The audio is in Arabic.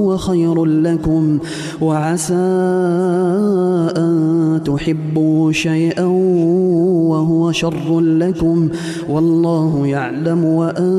هو خير لكم، وعسى أن تحبوا شيئا وهو شر لكم، والله يعلم وأنتم